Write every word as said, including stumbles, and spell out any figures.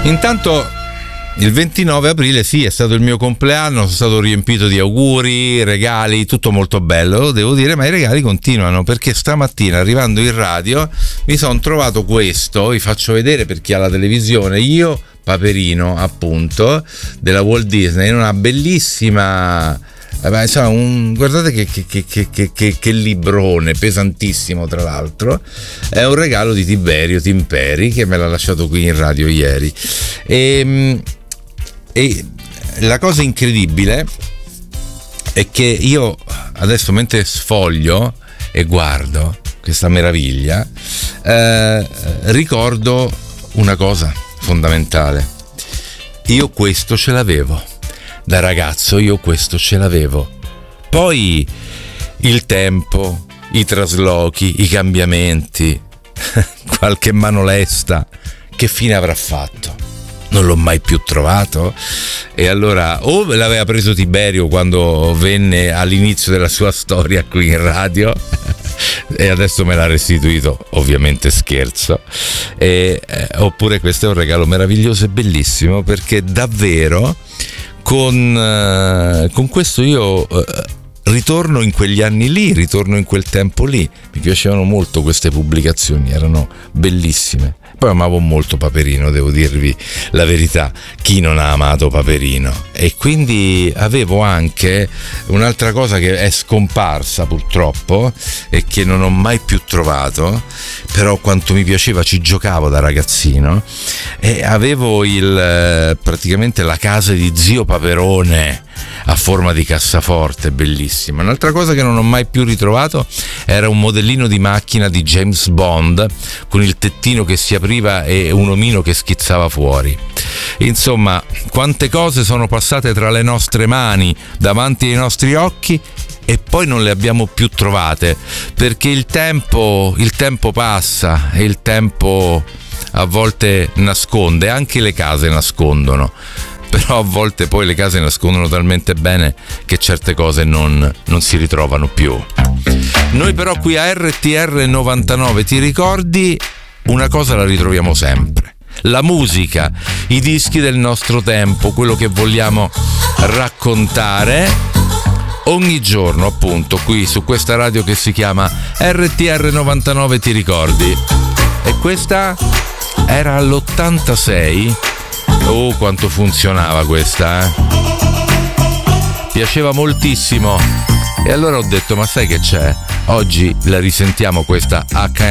Intanto il ventinove aprile sì, è stato il mio compleanno, sono stato riempito di auguri, regali, tutto molto bello, devo dire, ma i regali continuano, perché stamattina arrivando in radio mi sono trovato questo, vi faccio vedere per chi ha la televisione, io Paperino appunto della Walt Disney, in una bellissima... Eh, insomma, un, guardate che, che, che, che, che, che librone pesantissimo, tra l'altro è un regalo di Tiberio Timperi che me l'ha lasciato qui in radio ieri e, e la cosa incredibile è che io adesso mentre sfoglio e guardo questa meraviglia eh, ricordo una cosa fondamentale: io questo ce l'avevo da ragazzo, io questo ce l'avevo. Poi il tempo, i traslochi, i cambiamenti, qualche mano lesta, che fine avrà fatto? Non l'ho mai più trovato. E allora o l'aveva preso Tiberio quando venne all'inizio della sua storia qui in radio e adesso me l'ha restituito, ovviamente scherzo, e, eh, oppure questo è un regalo meraviglioso e bellissimo, perché davvero Con, uh, con questo io uh, ritorno in quegli anni lì, ritorno in quel tempo lì. Mi piacevano molto queste pubblicazioni, erano bellissime. Poi amavo molto Paperino, devo dirvi la verità, chi non ha amato Paperino? E quindi avevo anche un'altra cosa che è scomparsa purtroppo e che non ho mai più trovato, però quanto mi piaceva, ci giocavo da ragazzino, e avevo il praticamente la casa di zio Paperone a forma di cassaforte, bellissima. Un'altra cosa che non ho mai più ritrovato era un modellino di macchina di James Bond con il tettino che si apriva e un omino che schizzava fuori. Insomma, quante cose sono passate tra le nostre mani, davanti ai nostri occhi, e poi non le abbiamo più trovate, perché il tempo, il tempo passa e il tempo a volte nasconde, anche le case nascondono. Però a volte poi le case nascondono talmente bene che certe cose non, non si ritrovano più. Noi però qui a R T R novantanove Ti ricordi, una cosa la ritroviamo sempre: la musica, i dischi del nostro tempo, quello che vogliamo raccontare ogni giorno, appunto, qui su questa radio che si chiama R T R novantanove Ti ricordi. E questa era all'ottantasei. Oh, quanto funzionava questa, eh? Piaceva moltissimo. E allora ho detto, ma sai che c'è? Oggi la risentiamo questa H